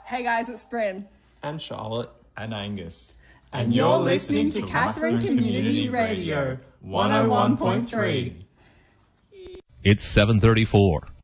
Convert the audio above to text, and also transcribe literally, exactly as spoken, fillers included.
Hey guys, it's Bryn. And Charlotte. And Angus. And, and you're, you're listening, listening to Katherine Community, Community Radio, one oh one point three. It's seven thirty-four.